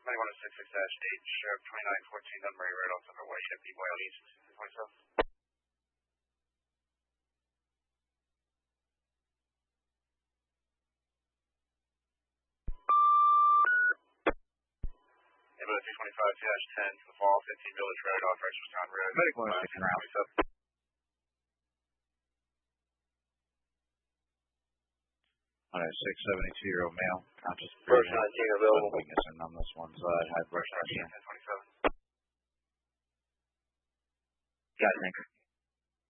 2166-H, 2914 Dunbury Road, also underway at BYL East, 27. Ambulance 325-10 to the fall, 15 Village Road, off Richardstown Road. Medical 27. On a 672-year-old male, conscious Brush 19 available. Weakness and numbness one side, high brush 19. 27. Got it, thank you.